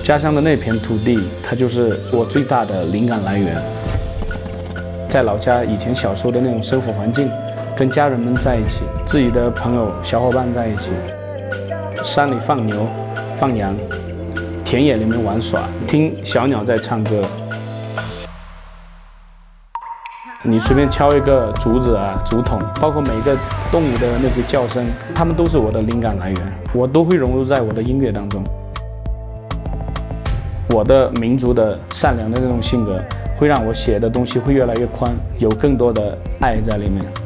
家乡的那片土地，它就是我最大的灵感来源。在老家以前小时候的那种生活环境，跟家人们在一起，自己的朋友小伙伴在一起，山里放牛、放羊，田野里面玩耍，听小鸟在唱歌。你随便敲一个竹子啊、竹筒，包括每个动物的那些叫声，它们都是我的灵感来源，我都会融入在我的音乐当中。我的民族的善良的那种性格，会让我写的东西会越来越宽，有更多的爱在里面。